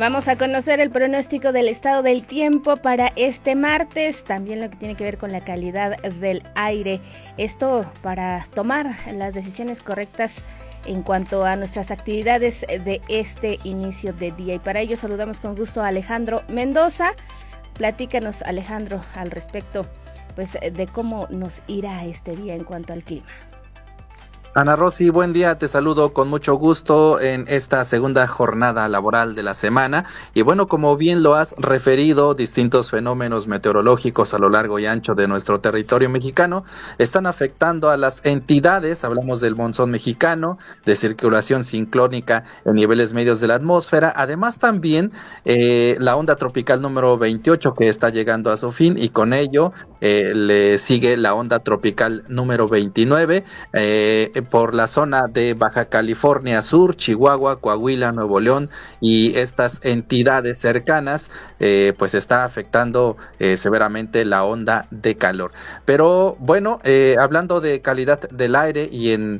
Vamos a conocer el pronóstico del estado del tiempo para este martes, también lo que tiene que ver con la calidad del aire. Esto para tomar las decisiones correctas en cuanto a nuestras actividades de este inicio de día. Y para ello saludamos con gusto a Alejandro Mendoza. Platícanos, Alejandro, al respecto pues, de cómo nos irá este día en cuanto al clima. Ana Rosy, buen día, te saludo con mucho gusto en esta segunda jornada laboral de la semana. Y bueno, como bien lo has referido, distintos fenómenos meteorológicos a lo largo y ancho de nuestro territorio mexicano están afectando a las entidades. Hablamos del monzón mexicano, de circulación ciclónica en niveles medios de la atmósfera, además también la onda tropical número 28 que está llegando a su fin, y con ello le sigue la onda tropical número 29, por la zona de Baja California Sur, Chihuahua, Coahuila, Nuevo León y estas entidades cercanas, pues está afectando severamente la onda de calor. Pero bueno, hablando de calidad del aire y en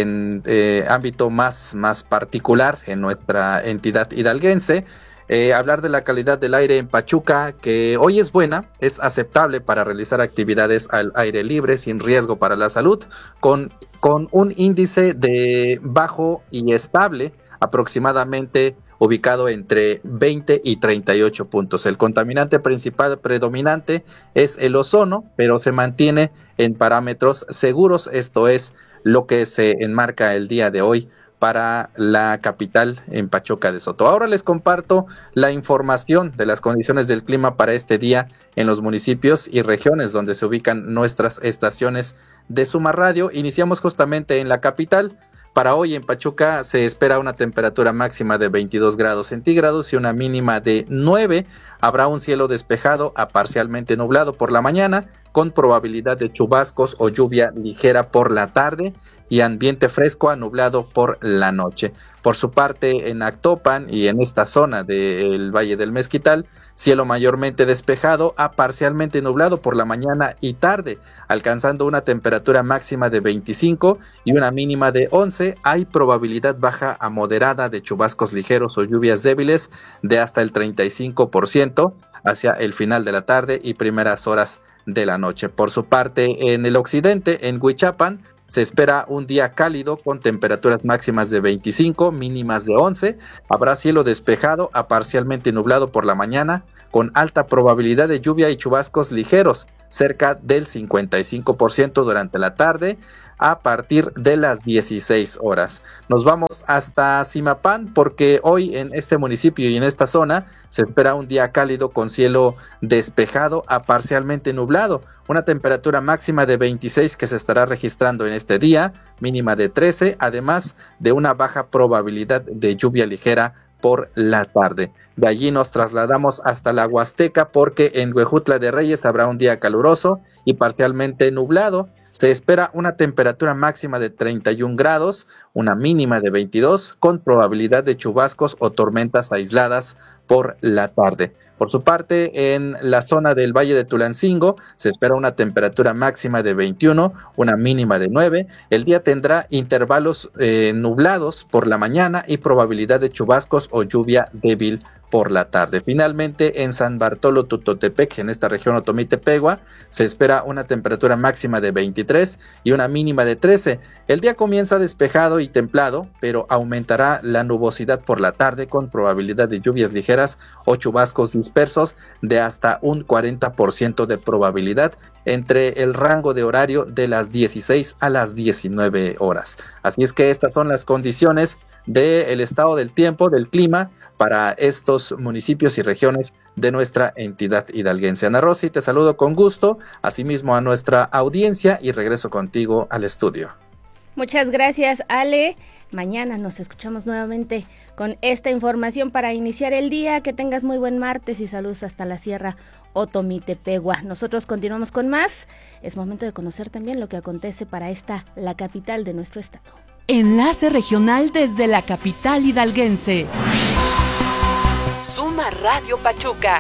ámbito más particular en nuestra entidad hidalguense, hablar de la calidad del aire en Pachuca, que hoy es buena, es aceptable para realizar actividades al aire libre sin riesgo para la salud, con un índice de bajo y estable, aproximadamente ubicado entre 20 y 38 puntos. El contaminante principal predominante es el ozono, pero se mantiene en parámetros seguros. Esto es lo que se enmarca el día de hoy para la capital en Pachuca de Soto. Ahora les comparto la información de las condiciones del clima para este día en los municipios y regiones donde se ubican nuestras estaciones de Suma Radio. Iniciamos justamente en la capital. Para hoy en Pachuca se espera una temperatura máxima de 22 grados centígrados y una mínima de 9. Habrá un cielo despejado a parcialmente nublado por la mañana, con probabilidad de chubascos o lluvia ligera por la tarde y ambiente fresco a nublado por la noche. Por su parte, en Actopan y en esta zona del Valle del Mezquital, cielo mayormente despejado a parcialmente nublado por la mañana y tarde, alcanzando una temperatura máxima de 25 y una mínima de 11. Hay probabilidad baja a moderada de chubascos ligeros o lluvias débiles de hasta el 35% hacia el final de la tarde y primeras horas de la noche. Por su parte, en el occidente, en Huichapan, se espera un día cálido con temperaturas máximas de 25, mínimas de 11. Habrá cielo despejado a parcialmente nublado por la mañana, con alta probabilidad de lluvia y chubascos ligeros, cerca del 55% durante la tarde, a partir de las 16 horas. Nos vamos hasta Zimapán porque hoy en este municipio y en esta zona se espera un día cálido con cielo despejado a parcialmente nublado, una temperatura máxima de 26 que se estará registrando en este día, mínima de 13, además de una baja probabilidad de lluvia ligera por la tarde. De allí nos trasladamos hasta la Huasteca porque en Huejutla de Reyes habrá un día caluroso y parcialmente nublado. Se espera una temperatura máxima de 31 grados, una mínima de 22, con probabilidad de chubascos o tormentas aisladas por la tarde. Por su parte, en la zona del Valle de Tulancingo se espera una temperatura máxima de 21, una mínima de 9. El día tendrá intervalos nublados por la mañana y probabilidad de chubascos o lluvia débil por la tarde. Finalmente, en San Bartolo Tutotepec, en esta región Otomí-Tepegua, se espera una temperatura máxima de 23 y una mínima de 13. El día comienza despejado y templado, pero aumentará la nubosidad por la tarde con probabilidad de lluvias ligeras o chubascos dispersos de hasta un 40% de probabilidad entre el rango de horario de las 16 a las 19 horas. Así es que estas son las condiciones del estado del tiempo, del clima, para estos municipios y regiones de nuestra entidad hidalguense. Ana Rosy, te saludo con gusto, asimismo a nuestra audiencia, y regreso contigo al estudio. Muchas gracias, Ale. Mañana nos escuchamos nuevamente con esta información para iniciar el día. Que tengas muy buen martes y saludos hasta la Sierra Otomí-Tepegua. Nosotros continuamos con más. Es momento de conocer también lo que acontece para la capital de nuestro estado. Enlace regional desde la capital hidalguense. Suma Radio Pachuca.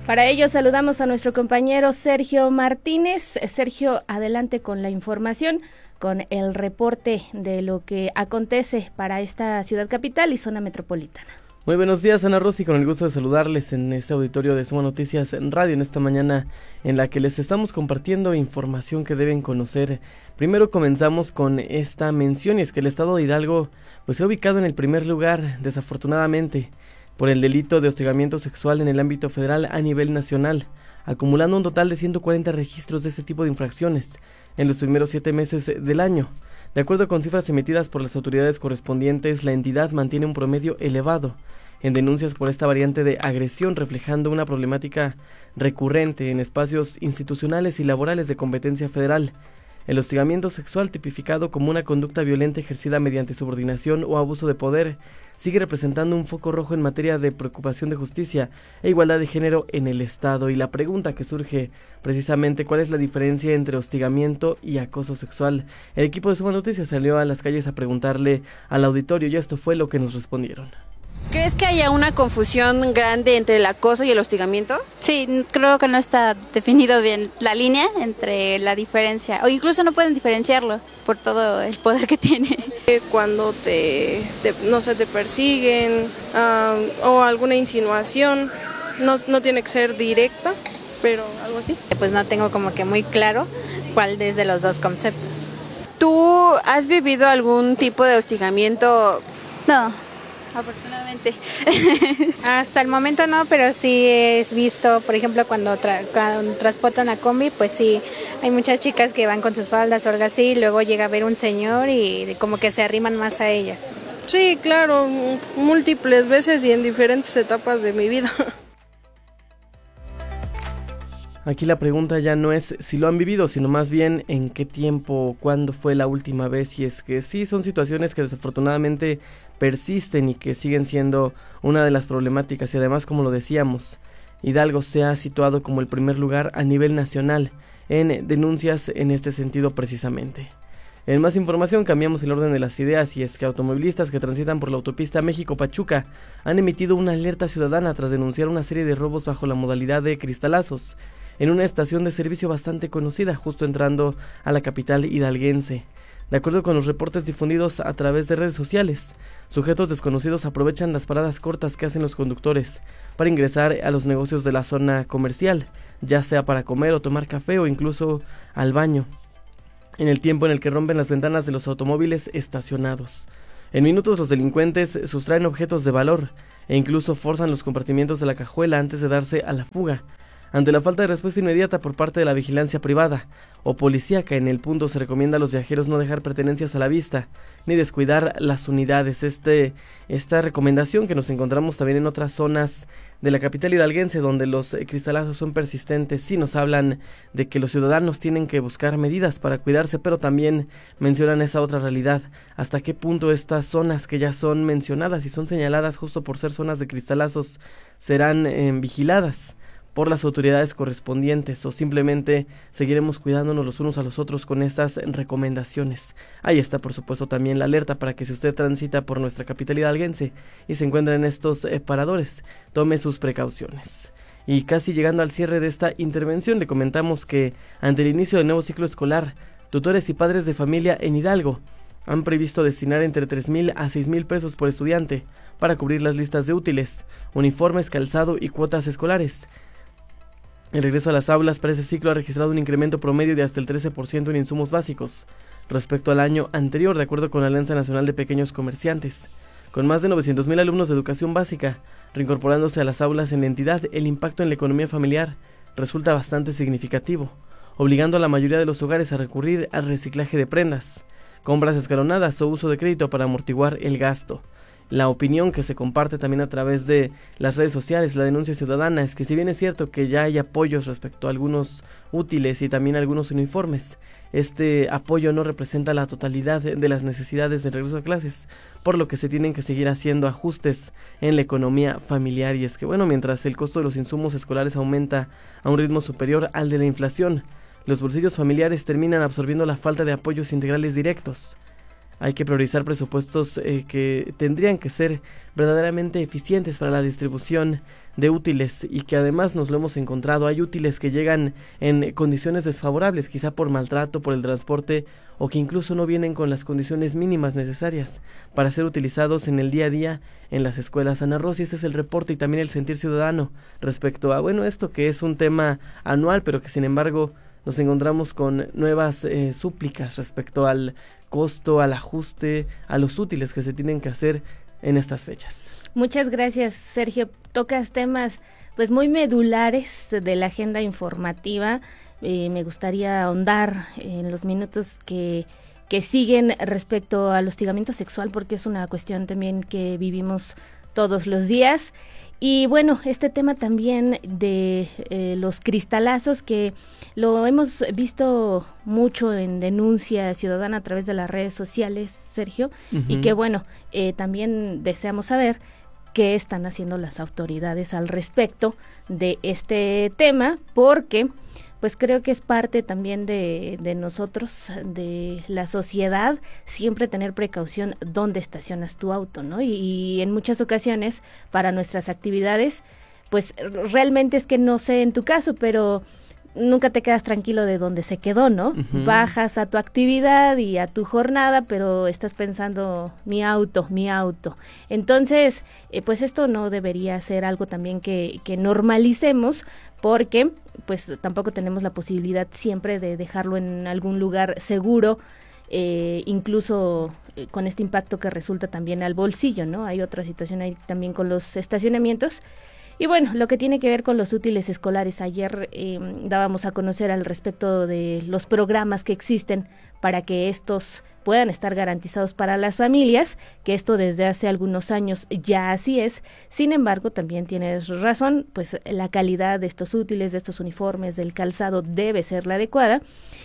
Para ello saludamos a nuestro compañero Sergio Martínez. Sergio, adelante con la información, con el reporte de lo que acontece para esta ciudad capital y zona metropolitana. Muy buenos días, Ana Rosy, con el gusto de saludarles en este auditorio de Suma Noticias en Radio en esta mañana en la que les estamos compartiendo información que deben conocer. Primero comenzamos con esta mención, y es que el estado de Hidalgo pues se ha ubicado en el primer lugar, desafortunadamente, por el delito de hostigamiento sexual en el ámbito federal a nivel nacional, acumulando un total de 140 registros de este tipo de infracciones en los primeros 7 meses del año. De acuerdo con cifras emitidas por las autoridades correspondientes, la entidad mantiene un promedio elevado en denuncias por esta variante de agresión, reflejando una problemática recurrente en espacios institucionales y laborales de competencia federal. El hostigamiento sexual, tipificado como una conducta violenta ejercida mediante subordinación o abuso de poder, sigue representando un foco rojo en materia de preocupación de justicia e igualdad de género en el Estado. Y la pregunta que surge precisamente, ¿cuál es la diferencia entre hostigamiento y acoso sexual? El equipo de Suma Noticias salió a las calles a preguntarle al auditorio y esto fue lo que nos respondieron. ¿Crees que haya una confusión grande entre el acoso y el hostigamiento? Sí, creo que no está definido bien la línea entre la diferencia, o incluso no pueden diferenciarlo por todo el poder que tiene. Cuando te persiguen o alguna insinuación, no tiene que ser directa, pero algo así. Pues no tengo como que muy claro cuál es de los dos conceptos. ¿Tú has vivido algún tipo de hostigamiento? No. Afortunadamente. Hasta el momento no, pero sí he visto, por ejemplo, cuando transportan la combi, pues sí, hay muchas chicas que van con sus faldas o algo así, y luego llega a ver un señor y como que se arriman más a ellas. Sí, claro, múltiples veces y en diferentes etapas de mi vida. Aquí la pregunta ya no es si lo han vivido, sino más bien en qué tiempo, cuándo fue la última vez, y es que sí, son situaciones que desafortunadamente persisten y que siguen siendo una de las problemáticas. Y además, como lo decíamos, Hidalgo se ha situado como el primer lugar a nivel nacional en denuncias en este sentido precisamente. En más información, cambiamos el orden de las ideas, y es que automovilistas que transitan por la autopista México-Pachuca han emitido una alerta ciudadana tras denunciar una serie de robos bajo la modalidad de cristalazos en una estación de servicio bastante conocida, justo entrando a la capital hidalguense. De acuerdo con los reportes difundidos a través de redes sociales, sujetos desconocidos aprovechan las paradas cortas que hacen los conductores para ingresar a los negocios de la zona comercial, ya sea para comer o tomar café o incluso al baño, en el tiempo en el que rompen las ventanas de los automóviles estacionados. En minutos los delincuentes sustraen objetos de valor e incluso forzan los compartimientos de la cajuela antes de darse a la fuga. Ante la falta de respuesta inmediata por parte de la vigilancia privada o policíaca en el punto, se recomienda a los viajeros no dejar pertenencias a la vista ni descuidar las unidades. Esta recomendación que nos encontramos también en otras zonas de la capital hidalguense, donde los cristalazos son persistentes, sí nos hablan de que los ciudadanos tienen que buscar medidas para cuidarse, pero también mencionan esa otra realidad: hasta qué punto estas zonas que ya son mencionadas y son señaladas justo por ser zonas de cristalazos serán vigiladas por las autoridades correspondientes, o simplemente seguiremos cuidándonos los unos a los otros con estas recomendaciones. Ahí está, por supuesto, también la alerta para que si usted transita por nuestra capital hidalguense y se encuentra en estos paradores, tome sus precauciones. Y casi llegando al cierre de esta intervención, le comentamos que ante el inicio del nuevo ciclo escolar, tutores y padres de familia en Hidalgo han previsto destinar entre 3,000 a 6,000 pesos por estudiante para cubrir las listas de útiles, uniformes, calzado y cuotas escolares. El regreso a las aulas para ese ciclo ha registrado un incremento promedio de hasta el 13% en insumos básicos respecto al año anterior, de acuerdo con la Alianza Nacional de Pequeños Comerciantes. Con más de 900,000 alumnos de educación básica reincorporándose a las aulas en la entidad, el impacto en la economía familiar resulta bastante significativo, obligando a la mayoría de los hogares a recurrir al reciclaje de prendas, compras escalonadas o uso de crédito para amortiguar el gasto. La opinión que se comparte también a través de las redes sociales, la denuncia ciudadana, es que si bien es cierto que ya hay apoyos respecto a algunos útiles y también algunos uniformes, este apoyo no representa la totalidad de las necesidades de regreso a clases, por lo que se tienen que seguir haciendo ajustes en la economía familiar. Y es que bueno, mientras el costo de los insumos escolares aumenta a un ritmo superior al de la inflación, los bolsillos familiares terminan absorbiendo la falta de apoyos integrales directos. Hay que priorizar presupuestos que tendrían que ser verdaderamente eficientes para la distribución de útiles y que además nos lo hemos encontrado. Hay útiles que llegan en condiciones desfavorables, quizá por maltrato, por el transporte, o que incluso no vienen con las condiciones mínimas necesarias para ser utilizados en el día a día en las escuelas. Ana Rosy, ese es el reporte y también el sentir ciudadano respecto a, esto que es un tema anual, pero que sin embargo nos encontramos con nuevas súplicas respecto al costo, al ajuste, a los útiles que se tienen que hacer en estas fechas. Muchas gracias, Sergio. Tocas temas pues muy medulares de la agenda informativa. Me gustaría ahondar en los minutos que siguen respecto al hostigamiento sexual, porque es una cuestión también que vivimos todos los días. Y bueno, este tema también de los cristalazos, que lo hemos visto mucho en denuncia ciudadana a través de las redes sociales, Sergio, y que también deseamos saber qué están haciendo las autoridades al respecto de este tema, porque pues creo que es parte también de nosotros, de la sociedad, siempre tener precaución dónde estacionas tu auto, ¿no? Y en muchas ocasiones, para nuestras actividades, pues realmente es que no sé en tu caso, pero nunca te quedas tranquilo de dónde se quedó, ¿no? Bajas a tu actividad y a tu jornada, pero estás pensando, mi auto. Entonces, pues esto no debería ser algo también que normalicemos, porque pues tampoco tenemos la posibilidad siempre de dejarlo en algún lugar seguro, incluso con este impacto que resulta también al bolsillo, ¿no? Hay otra situación ahí también con los estacionamientos. Y bueno, lo que tiene que ver con los útiles escolares, ayer dábamos a conocer al respecto de los programas que existen para que estos puedan estar garantizados para las familias, que esto desde hace algunos años ya así es. Sin embargo, también tienes razón, pues la calidad de estos útiles, de estos uniformes, del calzado debe ser la adecuada.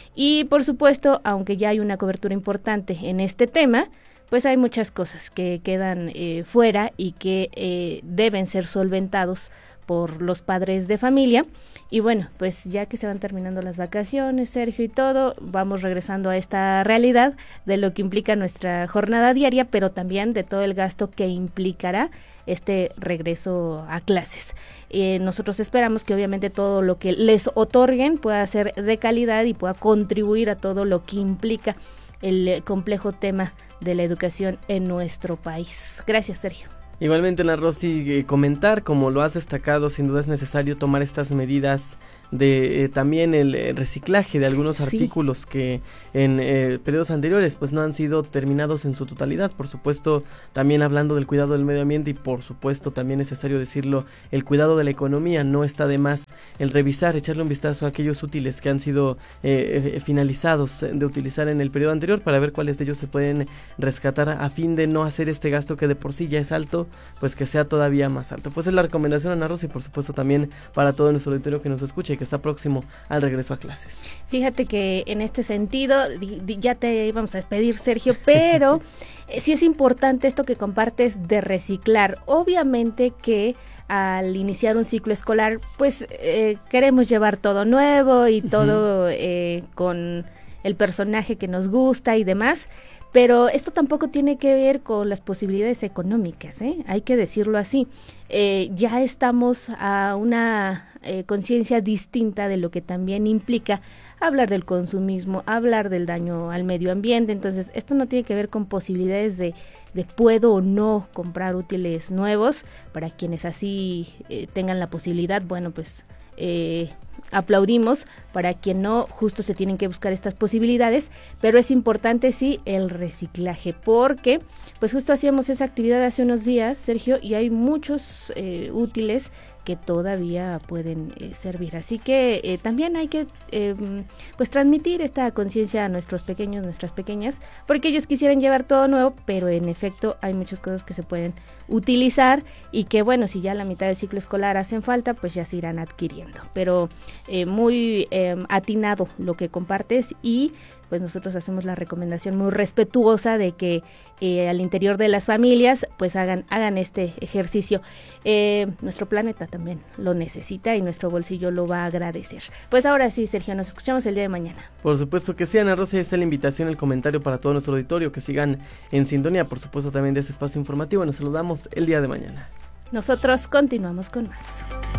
Y por supuesto, aunque ya hay una cobertura importante en este tema, pues hay muchas cosas que quedan fuera y que deben ser solventados por los padres de familia. Y bueno, pues ya que se van terminando las vacaciones, Sergio, y todo, vamos regresando a esta realidad de lo que implica nuestra jornada diaria, pero también de todo el gasto que implicará este regreso a clases. Nosotros esperamos que obviamente todo lo que les otorguen pueda ser de calidad y pueda contribuir a todo lo que implica el complejo tema de la educación en nuestro país. Gracias, Sergio. Igualmente, Ana Rosy, comentar, como lo has destacado, sin duda es necesario tomar estas medidas de también el reciclaje de algunos artículos que en periodos anteriores pues no han sido terminados en su totalidad. Por supuesto, también hablando del cuidado del medio ambiente y por supuesto también necesario decirlo, el cuidado de la economía. No está de más el revisar, echarle un vistazo a aquellos útiles que han sido finalizados de utilizar en el periodo anterior para ver cuáles de ellos se pueden rescatar a fin de no hacer este gasto que de por sí ya es alto, pues que sea todavía más alto. Pues es la recomendación, Ana Rosa, y por supuesto también para todo nuestro auditorio que nos escuche y que está próximo al regreso a clases. Fíjate que en este sentido, ya te íbamos a despedir, Sergio, pero sí es importante esto que compartes de reciclar. Obviamente que al iniciar un ciclo escolar, pues queremos llevar todo nuevo y todo con el personaje que nos gusta y demás, pero esto tampoco tiene que ver con las posibilidades económicas, hay que decirlo así. Ya estamos a una conciencia distinta de lo que también implica hablar del consumismo, hablar del daño al medio ambiente. Entonces esto no tiene que ver con posibilidades de puedo o no comprar útiles nuevos. Para quienes así tengan la posibilidad, bueno, pues aplaudimos. Para quien no, justo se tienen que buscar estas posibilidades, pero es importante sí el reciclaje, porque pues justo hacíamos esa actividad hace unos días, Sergio, y hay muchos útiles que todavía pueden servir, así que también hay que pues transmitir esta conciencia a nuestros pequeños, nuestras pequeñas, porque ellos quisieran llevar todo nuevo, pero en efecto hay muchas cosas que se pueden utilizar y que bueno, si ya a la mitad del ciclo escolar hacen falta, pues ya se irán adquiriendo, pero muy atinado lo que compartes, y pues nosotros hacemos la recomendación muy respetuosa de que al interior de las familias pues hagan este ejercicio. Nuestro planeta también lo necesita y nuestro bolsillo lo va a agradecer. Pues ahora sí, Sergio, nos escuchamos el día de mañana. Por supuesto que sí, Ana Rosa, y está la invitación, el comentario para todo nuestro auditorio, que sigan en sintonía, por supuesto también de este espacio informativo. Nos saludamos el día de mañana. Nosotros continuamos con más.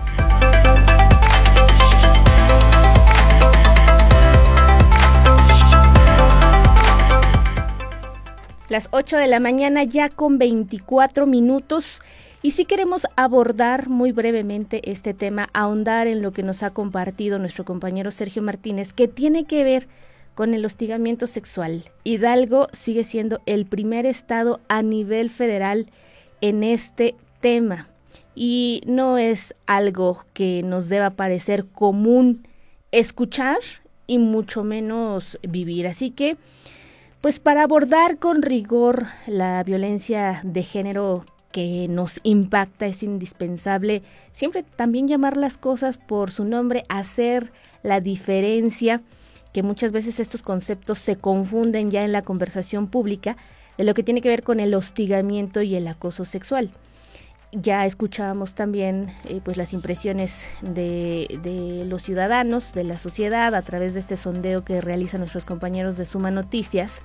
Las 8 de la mañana ya con 24 minutos y sí queremos abordar muy brevemente este tema, ahondar en lo que nos ha compartido nuestro compañero Sergio Martínez, que tiene que ver con el hostigamiento sexual. Hidalgo sigue siendo el primer estado a nivel federal en este tema y no es algo que nos deba parecer común escuchar y mucho menos vivir. Así que pues para abordar con rigor la violencia de género que nos impacta es indispensable siempre también llamar las cosas por su nombre, hacer la diferencia, que muchas veces estos conceptos se confunden ya en la conversación pública de lo que tiene que ver con el hostigamiento y el acoso sexual. Ya escuchábamos también pues las impresiones de los ciudadanos, de la sociedad, a través de este sondeo que realizan nuestros compañeros de Suma Noticias,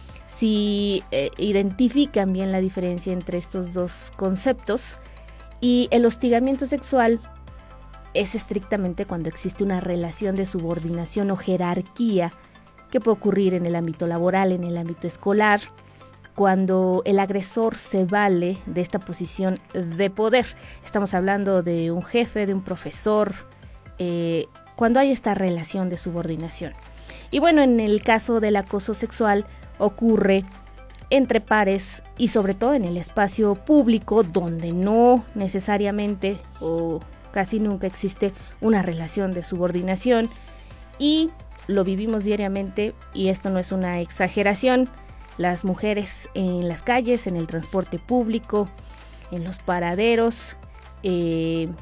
si identifican bien la diferencia entre estos dos conceptos. Y el hostigamiento sexual es estrictamente cuando existe una relación de subordinación o jerarquía que puede ocurrir en el ámbito laboral, en el ámbito escolar, cuando el agresor se vale de esta posición de poder. Estamos hablando de un jefe, de un profesor, cuando hay esta relación de subordinación. Y bueno, en el caso del acoso sexual ocurre entre pares y sobre todo en el espacio público, donde no necesariamente o casi nunca existe una relación de subordinación y lo vivimos diariamente, y esto no es una exageración. Las mujeres en las calles, en el transporte público, en los paraderos, en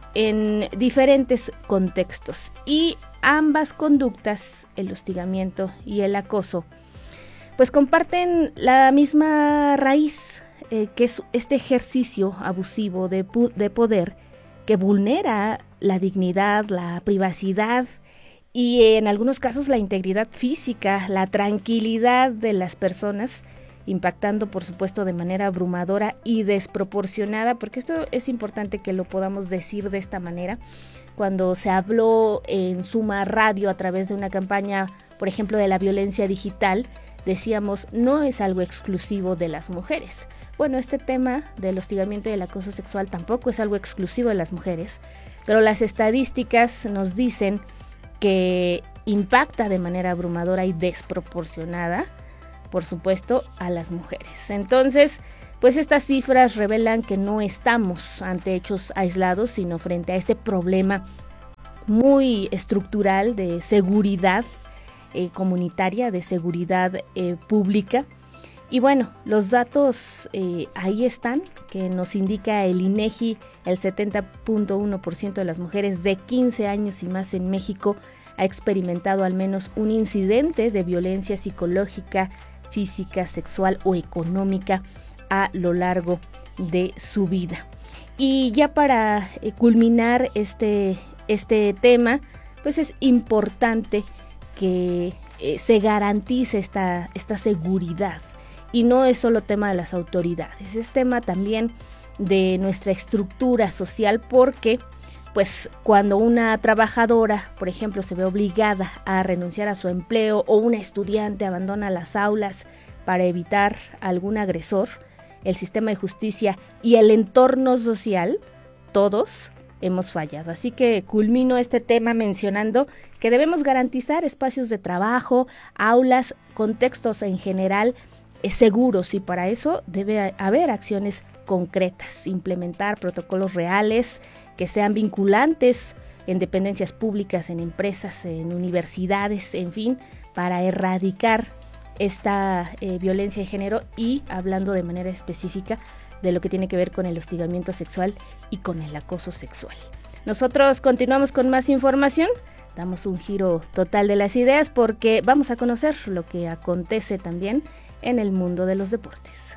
diferentes contextos. Y ambas conductas, el hostigamiento y el acoso, pues comparten la misma raíz, que es este ejercicio abusivo de poder que vulnera la dignidad, la privacidad y en algunos casos la integridad física, la tranquilidad de las personas, impactando por supuesto de manera abrumadora y desproporcionada, porque esto es importante que lo podamos decir de esta manera. Cuando se habló en Suma Radio a través de una campaña, por ejemplo, de la violencia digital, decíamos, no es algo exclusivo de las mujeres. Bueno, este tema del hostigamiento y el acoso sexual tampoco es algo exclusivo de las mujeres, pero las estadísticas nos dicen que impacta de manera abrumadora y desproporcionada, por supuesto, a las mujeres. Entonces, pues estas cifras revelan que no estamos ante hechos aislados, sino frente a este problema muy estructural de seguridad comunitaria, de seguridad pública. Y bueno, los datos ahí están, que nos indica el INEGI, el 70.1% de las mujeres de 15 años y más en México ha experimentado al menos un incidente de violencia psicológica, física, sexual o económica a lo largo de su vida. Y ya para culminar este tema, pues es importante que se garantice esta seguridad. Y no es solo tema de las autoridades, es tema también de nuestra estructura social, porque pues cuando una trabajadora, por ejemplo, se ve obligada a renunciar a su empleo o una estudiante abandona las aulas para evitar algún agresor, el sistema de justicia y el entorno social, todos hemos fallado. Así que culmino este tema mencionando que debemos garantizar espacios de trabajo, aulas, contextos en general seguros, y para eso debe haber acciones concretas, implementar protocolos reales que sean vinculantes en dependencias públicas, en empresas, en universidades, en fin, para erradicar esta violencia de género, y hablando de manera específica de lo que tiene que ver con el hostigamiento sexual y con el acoso sexual. Nosotros continuamos con más información, damos un giro total de las ideas porque vamos a conocer lo que acontece también en el mundo de los deportes.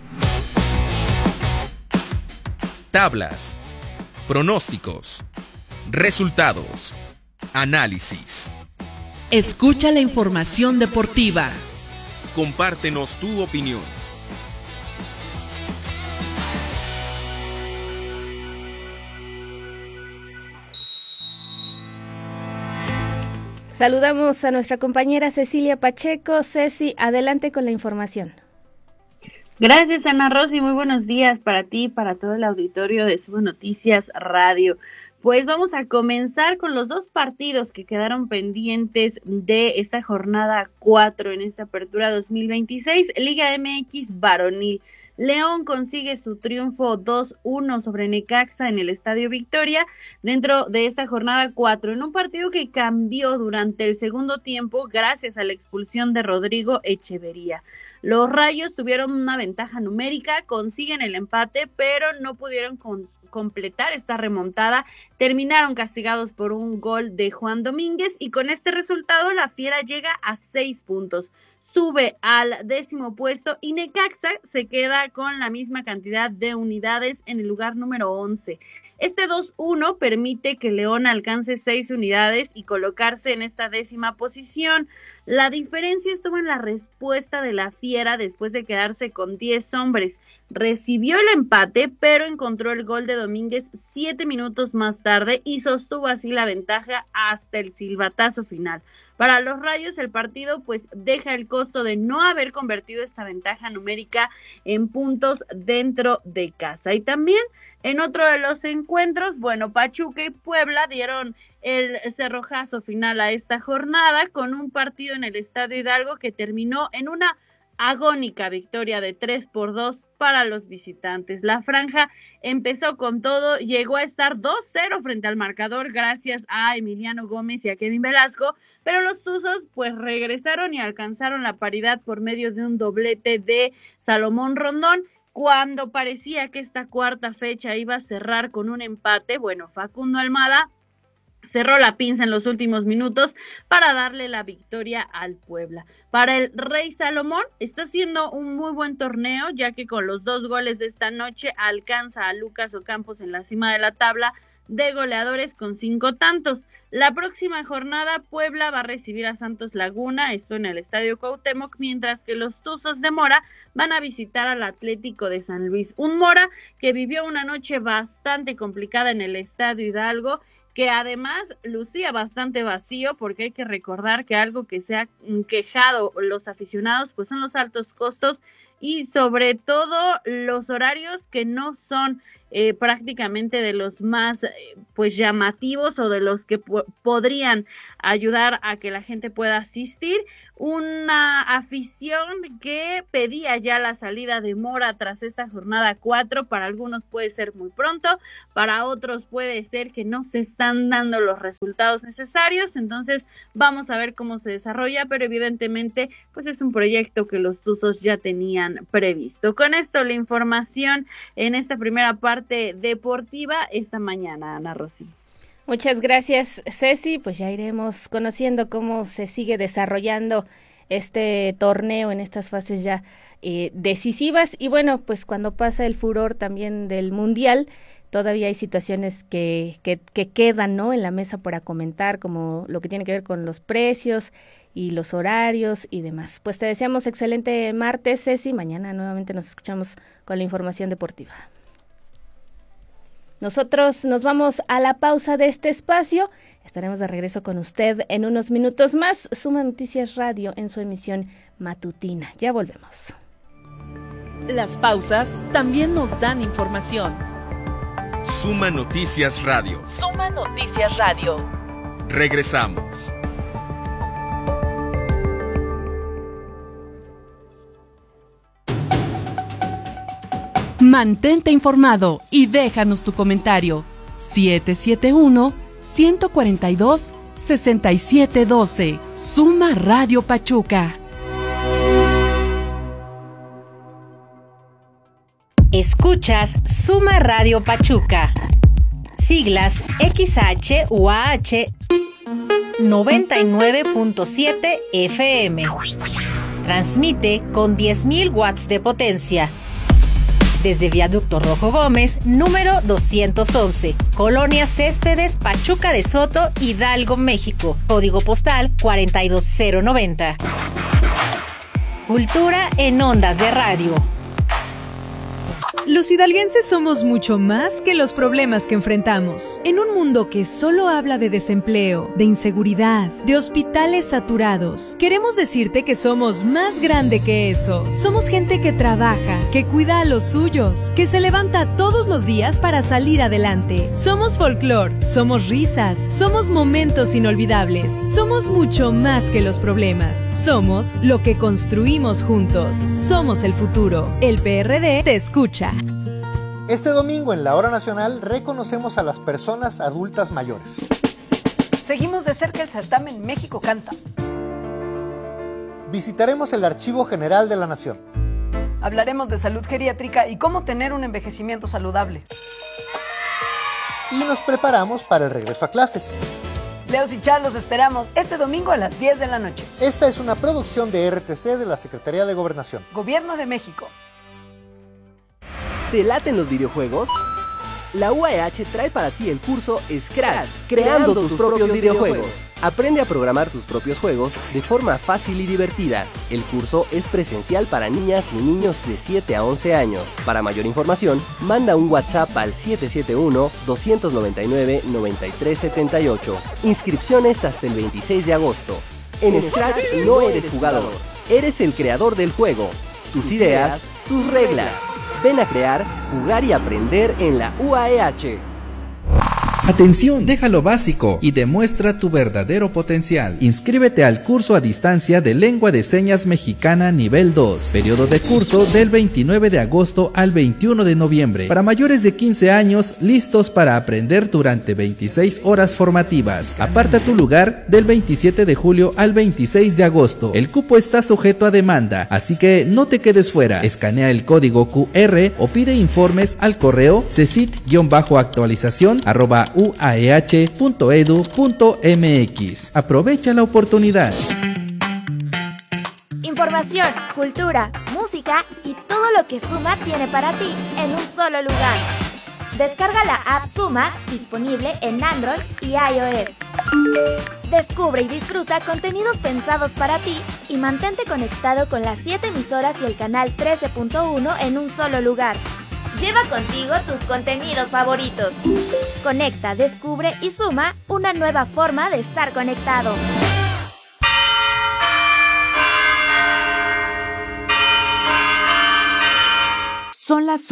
Tablas, pronósticos, resultados, análisis. Escucha la información deportiva. Compártenos tu opinión. Saludamos a nuestra compañera Cecilia Pacheco. Ceci, adelante con la información. Gracias, Ana Rosy. Muy buenos días para ti y para todo el auditorio de Suma Noticias Radio. Pues vamos a comenzar con los dos partidos que quedaron pendientes de esta jornada 4 en esta apertura 2026, Liga MX varonil. León consigue su triunfo 2-1 sobre Necaxa en el Estadio Victoria dentro de esta jornada 4, en un partido que cambió durante el segundo tiempo gracias a la expulsión de Rodrigo Echeverría. Los Rayos tuvieron una ventaja numérica, consiguen el empate, pero no pudieron completar esta remontada, terminaron castigados por un gol de Juan Domínguez y con este resultado la Fiera llega a 6 puntos. Sube al 10º puesto y Necaxa se queda con la misma cantidad de unidades en el lugar número 11. Este 2-1 permite que León alcance 6 unidades y colocarse en esta 10ª posición. La diferencia estuvo en la respuesta de la Fiera después de quedarse con 10 hombres. Recibió el empate, pero encontró el gol de Domínguez 7 minutos más tarde y sostuvo así la ventaja hasta el silbatazo final. Para los Rayos, el partido pues deja el costo de no haber convertido esta ventaja numérica en puntos dentro de casa. Y también en otro de los encuentros, Pachuca y Puebla dieron el cerrojazo final a esta jornada con un partido en el Estadio Hidalgo que terminó en una agónica victoria de 3-2 para los visitantes. La franja empezó con todo, llegó a estar 2-0 frente al marcador gracias a Emiliano Gómez y a Kevin Velasco, pero los Tuzos pues regresaron y alcanzaron la paridad por medio de un doblete de Salomón Rondón. Cuando parecía que esta cuarta fecha iba a cerrar con un empate, Facundo Almada cerró la pinza en los últimos minutos para darle la victoria al Puebla. Para el Rey Salomón está haciendo un muy buen torneo, ya que con los 2 goles de esta noche alcanza a Lucas Ocampos en la cima de la tabla de goleadores con 5 tantos. La próxima jornada Puebla va a recibir a Santos Laguna, esto en el Estadio Cuauhtémoc, mientras que los Tuzos de Mora van a visitar al Atlético de San Luis. Un Mora que vivió una noche bastante complicada en el Estadio Hidalgo, que además lucía bastante vacío, porque hay que recordar que algo que se ha quejado los aficionados pues son los altos costos y sobre todo los horarios que no son prácticamente de los más llamativos o de los que podrían ayudar a que la gente pueda asistir. Una afición que pedía ya la salida de Mora tras esta jornada 4. Para algunos puede ser muy pronto, para otros puede ser que no se están dando los resultados necesarios. Entonces vamos a ver cómo se desarrolla, pero evidentemente pues es un proyecto que los Tuzos ya tenían previsto. Con esto la información en esta primera parte deportiva esta mañana, Ana Rosy. Muchas gracias, Ceci. Pues ya iremos conociendo cómo se sigue desarrollando este torneo en estas fases ya decisivas. Y pues cuando pasa el furor también del Mundial, todavía hay situaciones que quedan, ¿no?, en la mesa para comentar, como lo que tiene que ver con los precios y los horarios y demás. Pues te deseamos excelente martes, Ceci. Mañana nuevamente nos escuchamos con la información deportiva. Nosotros nos vamos a la pausa de este espacio. Estaremos de regreso con usted en unos minutos más. Suma Noticias Radio en su emisión matutina. Ya volvemos. Las pausas también nos dan información. Suma Noticias Radio. Suma Noticias Radio. Regresamos. Mantente informado y déjanos tu comentario. 771-142-6712. Suma Radio Pachuca. Escuchas Suma Radio Pachuca. Siglas XHUAH 99.7 FM. Transmite con 10.000 watts de potencia. Desde Viaducto Rojo Gómez, número 211, Colonia Céspedes, Pachuca de Soto, Hidalgo, México. Código postal 42090. Cultura en ondas de radio. Los hidalguenses somos mucho más que los problemas que enfrentamos. En un mundo que solo habla de desempleo, de inseguridad, de hospitales saturados, queremos decirte que somos más grande que eso. Somos gente que trabaja, que cuida a los suyos, que se levanta todos los días para salir adelante. Somos folclor, somos risas, somos momentos inolvidables. Somos mucho más que los problemas. Somos lo que construimos juntos. Somos el futuro. El PRD te escucha. Este domingo en la Hora Nacional reconocemos a las personas adultas mayores. Seguimos de cerca el certamen México Canta. Visitaremos el Archivo General de la Nación. Hablaremos de salud geriátrica y cómo tener un envejecimiento saludable. Y nos preparamos para el regreso a clases. Leos y Char los esperamos este domingo a las 10 de la noche. Esta es una producción de RTC de la Secretaría de Gobernación. Gobierno de México. ¿Te laten los videojuegos? La UAEH trae para ti el curso Scratch, creando tus propios videojuegos. Aprende a programar tus propios juegos de forma fácil y divertida. El curso es presencial para niñas y niños de 7 a 11 años. Para mayor información, manda un WhatsApp al 771-299-9378. Inscripciones hasta el 26 de agosto. En Scratch no eres jugador, eres el creador del juego. Tus ideas, tus reglas. Ven a crear, jugar y aprender en la UAEH. Atención, deja lo básico y demuestra tu verdadero potencial. Inscríbete al curso a distancia de Lengua de Señas Mexicana nivel 2. Periodo de curso del 29 de agosto al 21 de noviembre. Para mayores de 15 años, listos para aprender durante 26 horas formativas. Aparta tu lugar del 27 de julio al 26 de agosto. El cupo está sujeto a demanda, así que no te quedes fuera. Escanea el código QR o pide informes al correo cesit-actualización@uaeh.edu.mx. Aprovecha la oportunidad. Información, cultura, música y todo lo que Suma tiene para ti en un solo lugar. Descarga la app Suma, disponible en Android y iOS. Descubre y disfruta contenidos pensados para ti y mantente conectado con las 7 emisoras y el canal 13.1 en un solo lugar. Lleva contigo tus contenidos favoritos. Conecta, descubre y suma una nueva forma de estar conectado. Son las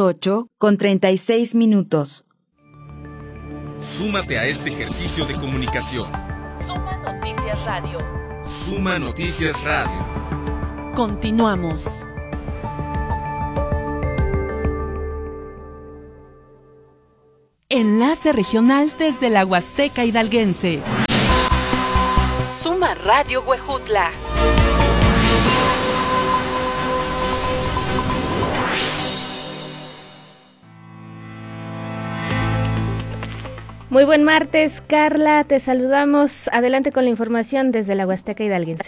8:36. Súmate a este ejercicio de comunicación. Suma Noticias Radio. Suma Noticias Radio. Continuamos. Enlace regional desde la Huasteca Hidalguense. Suma Radio Huejutla. Muy buen martes, Carla, te saludamos. Adelante con la información desde la Huasteca Hidalguense.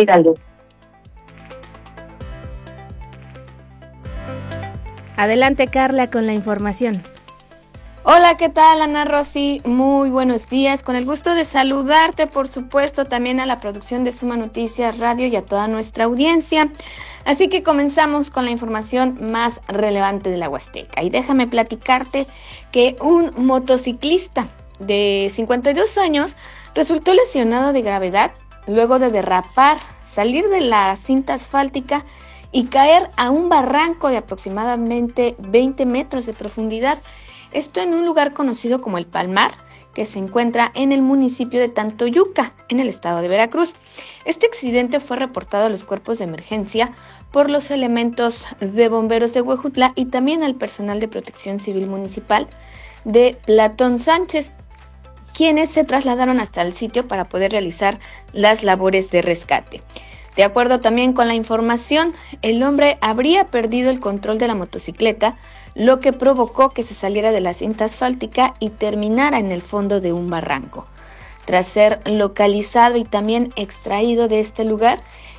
Adelante, Carla, con la información. Hola, ¿qué tal, Ana Rosy? Muy buenos días. Con el gusto de saludarte, por supuesto, también a la producción de Suma Noticias Radio y a toda nuestra audiencia. Así que comenzamos con la información más relevante de la Huasteca. Y déjame platicarte que un motociclista de 52 años resultó lesionado de gravedad luego de derrapar, salir de la cinta asfáltica y caer a un barranco de aproximadamente 20 metros de profundidad. Esto en un lugar conocido como El Palmar, que se encuentra en el municipio de Tantoyuca, en el estado de Veracruz. Este accidente fue reportado a los cuerpos de emergencia por los elementos de bomberos de Huejutla y también al personal de protección civil municipal de Platón Sánchez, quienes se trasladaron hasta el sitio para poder realizar las labores de rescate. De acuerdo también con la información, el hombre habría perdido el control de la motocicleta, lo que provocó que se saliera de la cinta asfáltica y terminara en el fondo de un barranco. Tras ser localizado y también extraído de este lugar,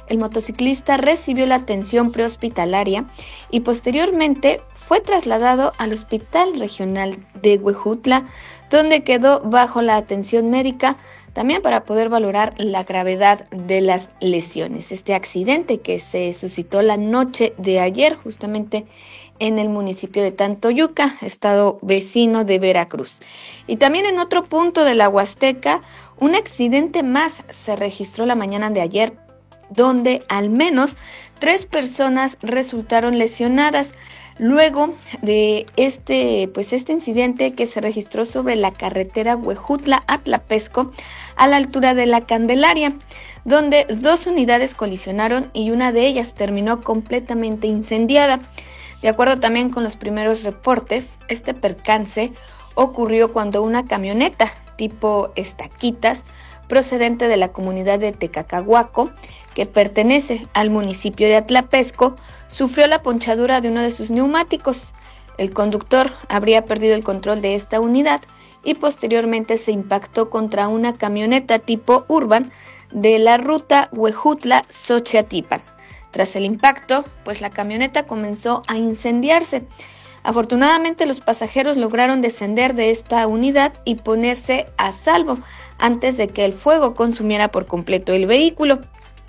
el motociclista recibió la atención prehospitalaria y posteriormente fue trasladado al Hospital Regional de Huejutla, donde quedó bajo la atención médica también para poder valorar la gravedad de las lesiones. Este accidente que se suscitó la noche de ayer justamente en el municipio de Tantoyuca, estado vecino de Veracruz. Y también en otro punto de la Huasteca, un accidente más se registró la mañana de ayer, donde al menos 3 personas resultaron lesionadas luego de este incidente que se registró sobre la carretera Huejutla-Atlapesco a la altura de la Candelaria, donde 2 unidades colisionaron y una de ellas terminó completamente incendiada. De acuerdo también con los primeros reportes, este percance ocurrió cuando una camioneta tipo estaquitas procedente de la comunidad de Tecacahuaco, que pertenece al municipio de Atlapesco, sufrió la ponchadura de uno de sus neumáticos. El conductor habría perdido el control de esta unidad y posteriormente se impactó contra una camioneta tipo Urban de la ruta Huejutla-Xochiatilpan. Tras el impacto, la camioneta comenzó a incendiarse. Afortunadamente, los pasajeros lograron descender de esta unidad y ponerse a salvo antes de que el fuego consumiera por completo el vehículo.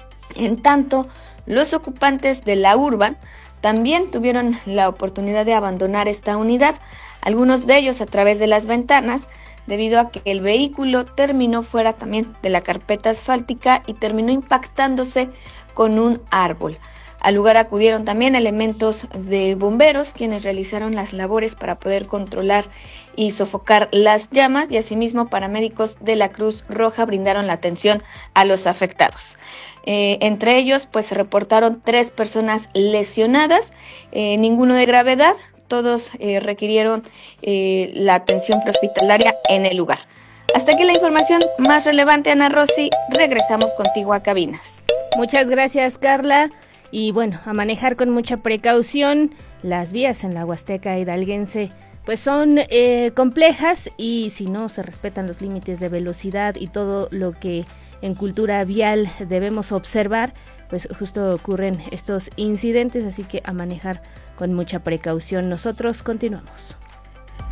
En tanto, los ocupantes de la Urban también tuvieron la oportunidad de abandonar esta unidad, algunos de ellos a través de las ventanas, debido a que el vehículo terminó fuera también de la carpeta asfáltica y terminó impactándose con un árbol. Al lugar acudieron también elementos de bomberos, quienes realizaron las labores para poder controlar y sofocar las llamas, y asimismo paramédicos de la Cruz Roja brindaron la atención a los afectados. Entre ellos, se reportaron 3 personas lesionadas, ninguno de gravedad, todos requirieron la atención prehospitalaria en el lugar. Hasta aquí la información más relevante, Ana Rosy. Regresamos contigo a cabinas. Muchas gracias, Carla. Y bueno, a manejar con mucha precaución. Las vías en la Huasteca hidalguense son complejas, y si no se respetan los límites de velocidad y todo lo que en cultura vial debemos observar, justo ocurren estos incidentes, así que a manejar con mucha precaución. Nosotros continuamos.